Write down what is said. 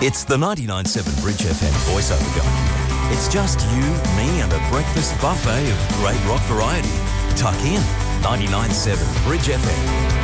It's the 99.7 Bridge FM voiceover guy. It's just you, me and a breakfast buffet of great rock variety. Tuck in, 99.7 Bridge FM.